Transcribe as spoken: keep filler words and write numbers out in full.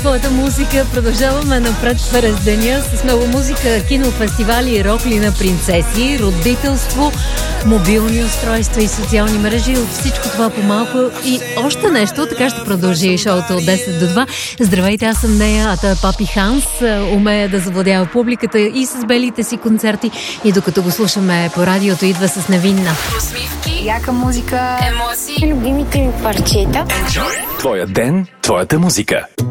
Твоята музика. Продължаваме напред през деня с много музика, кинофестивали, рокли на принцеси, родителство, мобилни устройства и социални мрежи. От всичко това по-малко и още нещо. Така ще продължи шоуто от десет до два. Здравейте, аз съм Нея, а той е Папи Ханс. Умея да завладява публиката и с белите си концерти. И докато го слушаме по радиото, идва с невинна. Усмивки, яка музика, емоции, любимите ми парчета. Твоя ден, твоята музика.